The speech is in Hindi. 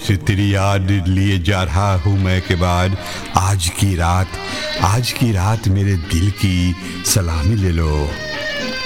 रोज तेरी याद लिए जा रहा हूँ मैं के बाद आज की रात मेरे दिल की सलामी ले लो।